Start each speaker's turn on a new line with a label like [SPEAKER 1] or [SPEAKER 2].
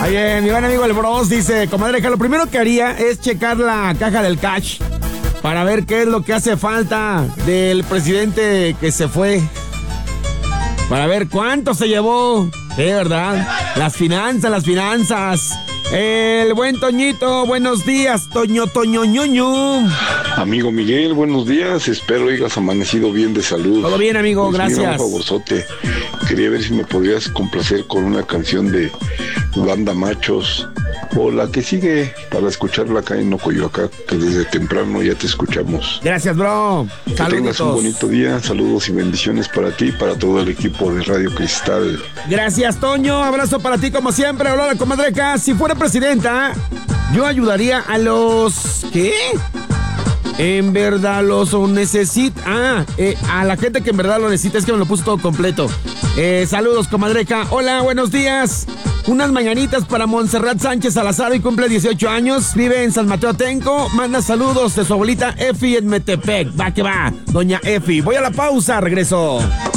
[SPEAKER 1] Oye, mi buen amigo el Bros dice, comadre, que lo primero que haría es checar la caja del cash para ver qué es lo que hace falta del presidente que se fue. Para ver cuánto se llevó. Sí, ¿verdad? Las finanzas. El buen Toñito, buenos días, Toño ñoño.
[SPEAKER 2] Amigo Miguel, buenos días, espero hayas amanecido bien de salud.
[SPEAKER 1] Todo bien, amigo,
[SPEAKER 2] pues
[SPEAKER 1] gracias.
[SPEAKER 2] Mira, un favorzote, quería ver si me podrías complacer con una canción de Banda Machos, o la que sigue, para escucharla acá en Ocoyoacán, que desde temprano ya te escuchamos.
[SPEAKER 1] Gracias, bro.
[SPEAKER 2] Que tengas un bonito día, saludos y bendiciones para ti y para todo el equipo de Radio Cristal.
[SPEAKER 1] Gracias, Toño, abrazo para ti como siempre. Hola, comadreca, si fuera presidenta, yo ayudaría a los... ¿Qué? En verdad los necesita. A la gente que en verdad lo necesita. Es que me lo puso todo completo. Saludos, comadreca. Hola, buenos días. Unas mañanitas para Montserrat Sánchez Salazar y cumple 18 años. Vive en San Mateo Atenco. Manda saludos de su abuelita Efi en Metepec. Va que va, doña Efi. Voy a la pausa, regreso.